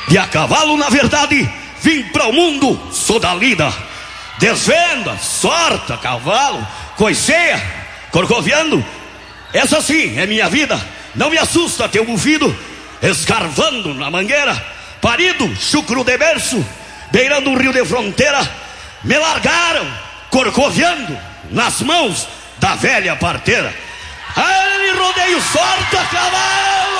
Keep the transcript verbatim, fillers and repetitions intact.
E a cavalo, na verdade, vim para o mundo, sou da lida. Desvenda, sorta, cavalo, coiceia, corcoviando. Essa sim é minha vida. Não me assusta teu bufido, escarvando na mangueira. Parido, chucro de berço, beirando um rio de fronteira. Me largaram, corcoviando, nas mãos da velha parteira. Ai, rodeio, sorta, cavalo.